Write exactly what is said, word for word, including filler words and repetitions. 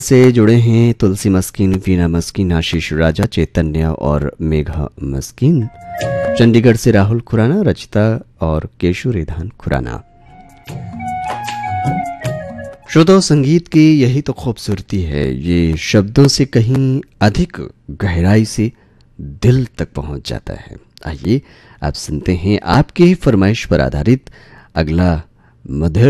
से जुड़े हैं तुलसी मस्किन, वीना मस्किन, आशीष राजा, चैतन्य और मेघा मस्किन। चंडीगढ़ से राहुल खुराना, रचिता और केशु रेधान खुराना। श्रोताओं, संगीत की यही तो खूबसूरती है, ये शब्दों से कहीं अधिक गहराई से दिल तक पहुंच जाता है। आइए आप सुनते हैं आपकी फरमाइश पर आधारित अगला मधुर